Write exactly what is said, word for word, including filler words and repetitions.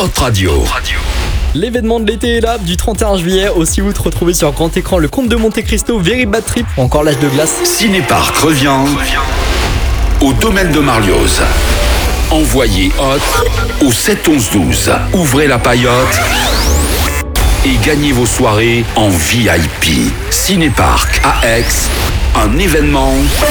Hot Radio. L'événement de l'été est là, du trente et un juillet. Aussi, vous retrouvez sur grand écran le Comte de Monte Cristo, Very Bad Trip ou encore l'Âge de glace. Cinéparc revient au domaine de Marlioz. Envoyez Hot au sept onze douze. Ouvrez la paillote et gagnez vos soirées en V I P. Cinéparc à Aix, un événement